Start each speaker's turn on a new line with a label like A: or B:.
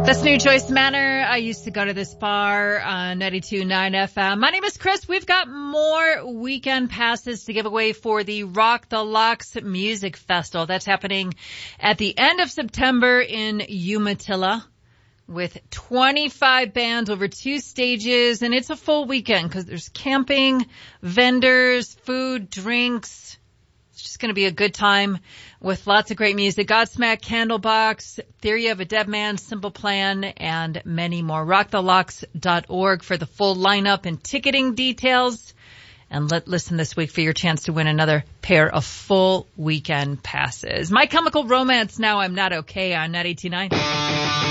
A: That's New Joyce Manor. I used to go to this bar on 92.9 FM. My name is Chris. We've got more weekend passes to give away for the Rock the Locks Music Festival. That's happening at the end of September in Umatilla with 25 bands over 2 stages. And it's a full weekend because there's camping, vendors, food, drinks. It's just going to be a good time with lots of great music. Godsmack, Candlebox, Theory of a Dead Man, Simple Plan, and many more. RockTheLocks.org for the full lineup and ticketing details. And listen this week for your chance to win another pair of full weekend passes. My Chemical Romance, Now I'm Not Okay on 92.9.